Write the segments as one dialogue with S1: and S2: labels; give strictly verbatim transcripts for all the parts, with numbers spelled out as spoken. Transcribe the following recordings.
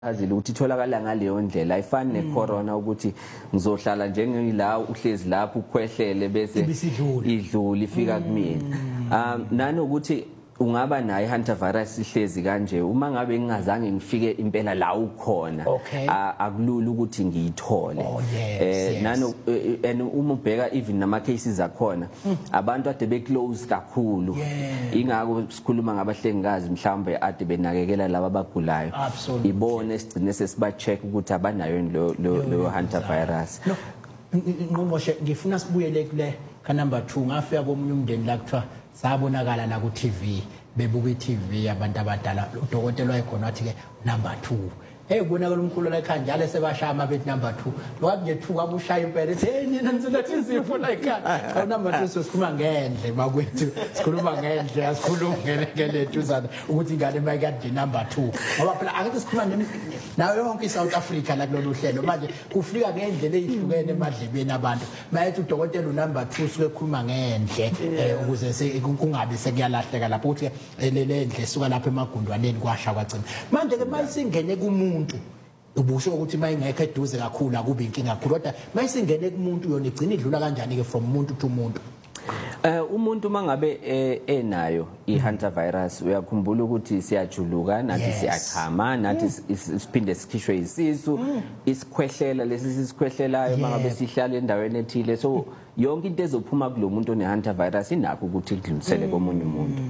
S1: azile ukuthi itholakala ngaleyo ndlela ayifani necorona ukuthi ngizohlala njengela uhlezi lapho ukhwehlele bese idlula ifika kumina um nanokuthi ungaba nayo hantavirus ihlezi kanje uma ngabe ngingazange ngifike impela la ukhona akulula ukuthi ngiyithole eh nano and uma ubheka even nama cases akhona abantu ade be close kakhulu ingako sikhuluma ngabahlengikazi mhlambe ade benakekela laba abagulayo ibone sigcine sesiba check ukuthi abanayo lo hantavirus
S2: ngqongqoshe ngifuna sibuyele kule ka number two ngafika komunye umndeni la kuthiwa sabonakala la ku T V bebuka i T V abantu abadala udokotela wayekhona wathi ke number two hey kubonakala umkhulu la ekhaya njalo sebashaya amabethi number two wathi nje two kwabushaya impela ethi hey nina nizonathi izifo la ekhaya number two sesikhuluma ngendle makwethu sikhuluma ngendle asikhuluma ngelethu zana ukuthi ingane mayikade number two ngoba phela akithi sikhuluma nawe yonke iSouth Africa la kulolu hlelo manje kufika ngendlela ezihlukene emadlebeni abantu bayethi udokotela unumber two suke ekhuluma ngendle ukuze kungabe sekuyalahleka lapho ukuthi lele ndle suka lapha emagundwaneni kwasha kwacina manje ke mayisingene kumuntu ubusho ukuthi mayingekho eduze kakhulu akubi inkinga kakhulu kodwa mayisingene kumuntu yona igcina idlula kanjani ke from umuntu to umuntu
S1: Eh umuntu mangabe enayo ihantavirus uyakhumbula ukuthi siyajuluka nathi siyachama nathi siphinde sikhishwe isisu isikhwehlela lesi sikhwehlelayo mangabe sihlala endaweni ethile so yonke into ezophuma kulomuntu onehantavirus inakho ukuthi idlulisele komunye umuntu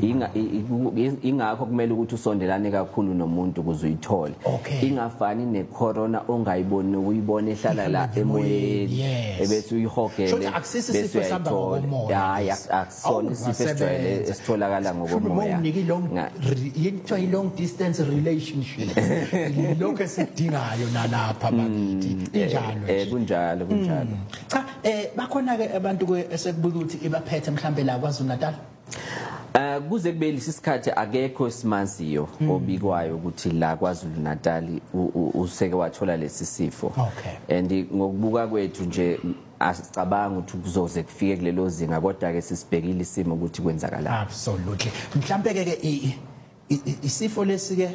S1: ingakho kumele ukuthi usondelane kakhulu nomuntu ukuze uyithole ingafani necorona ongayiboni uyibona ehlala la emoyeni ebese uyihogele bese uyayithola hayi akusona isifo esijwayele esitholakala ngokomoya
S2: yinto i long distance relationship lokho esidingayo nalapha bakithi injalo
S1: eh kunjalo kunjalo
S2: cha eh bakhona ke abantu ke esekubuka ukuthi ibaphethe mhlambe la kwaZulu Natal
S1: Eh kuze kube lesikhathi akekho simaziyo obikwayo ukuthi la kwaZulu Natal useke wathola lesi sifo and ngokubuka kwethu nje asicabanga ukuthi kuzoze kufike kulelo zinga kodwa ke sisibhekile isimo ukuthi kwenzakala
S2: absolutely mhlambe ke isifo lesike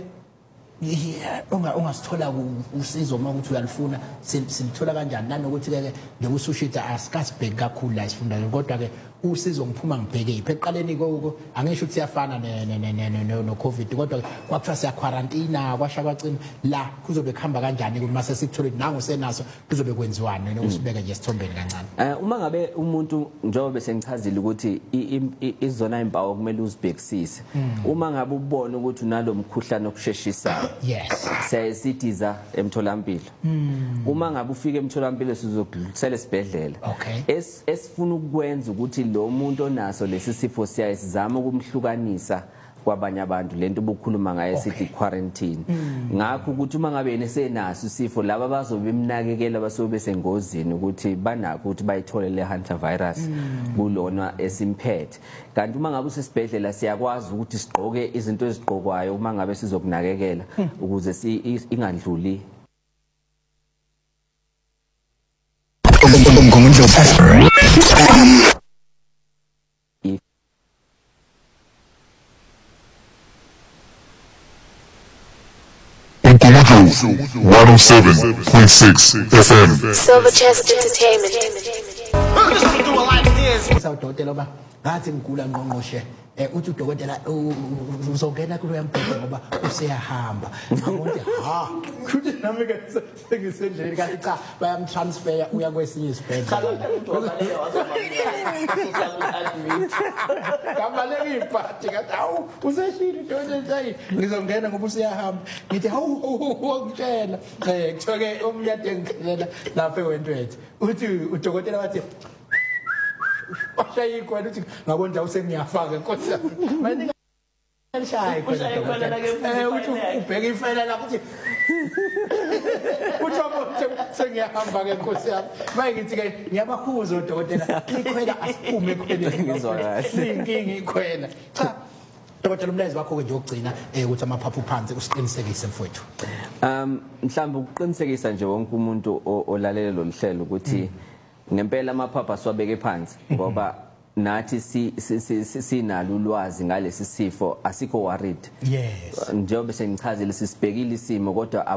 S2: unga ungasithola usizo uma ukuthi uyalifuna silithola kanjani nanokuthi ke ngekusushita asikasibheki kakhulu la isifunda kodwa ke usizo ngiphuma ngibheke iphe eqaleni koko angisho ukuthi siyafana ne no covid kodwa kwakuthiwa siya quarantine kwasha kwacina la kuzobe khamba kanjani kuma sesithola nangu senaso kuzobe kwenziwani nokusibeka nje sithombeni kancane
S1: eh uma ngabe umuntu njengoba sengichazile ukuthi izona impawu kumele uzibhekisise uma ngabe ubona ukuthi unalo mkhuhlane okusheshisa
S2: yes
S1: siyasitiza emtholampilo uma ngabe ufika emtholampilo sizokudlulisela esibhedlela esifuna ukwenza ukuthi lo muntu onaso lesi sifo siyaye sizama ukumhlukanisa kwabanye abantu lento obukhuluma ngayo sithi quarantine ngakho ukuthi uma ngabe nesenaso isifo laba bazobe bemnakekela basobe sengozini ukuthi banako ukuthi bayithole le hantavirus kulona esimphethe kanti uma ngabe usesibhedlela siyakwazi ukuthi sigqoke izinto ezigqokwayo uma ngabe sizokunakekela ukuze ingandluli
S3: one oh seven point six F M
S4: Silver Chest Entertainment.
S2: Udokotela ba ngathi ngigula ngqongqoshe eh uthi udokotela uzongena kulo yambheke ngoba useyahamba ngabonke ha kuthi nami ke sengisendleni kanti cha bayamtransfer uya kwesinye isibhedlela kabaleke iphathi kathi awu useshini udokotela ngizongena ngoba useyahamba ngithi hawu ngitshela eh kuthoke umnyade ngicela lapha eWentworth uthi udokotela wathi Washayi kwena uthi ngabona nje usengiyafaka inkosi yami. Alishayi kwena. Eh uthi ubheka ifela lapho uthi uthi wabona sengiyahamba ke inkosi yami. Mayikithi ke ngiyabakhuza udokotela ikhwela asiphume ekhweleni ngizwa kahle. Inkingi ikhwela. Cha Dokotela umlenze wakho ke nje ukugcina eh ukuthi amaphaphu phansi usiqinisekise mfowethu.
S1: Um mhlawumbe ukuqinisekisa nje wonke umuntu olalela lo lihlelo ukuthi ngempela amaphapha siwabeke phansi ngoba nathi si sinalo ulwazi ngalesi sifo asikho worried
S2: yes
S1: njengoba sengichazile sisibhekile isimo kodwa